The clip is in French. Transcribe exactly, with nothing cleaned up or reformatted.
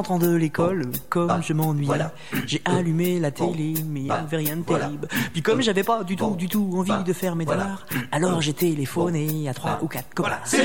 rentrant de l'école, comme Ah, je m'ennuyais, voilà. j'ai allumé la Bon. télé, mais il n'y Ah, avait rien de voilà. terrible. Puis comme j'avais pas du tout, Bon. du tout envie Bah, de faire mes voilà. devoirs, alors j'ai téléphoné à trois Ah, ou quatre copains. voilà. C'est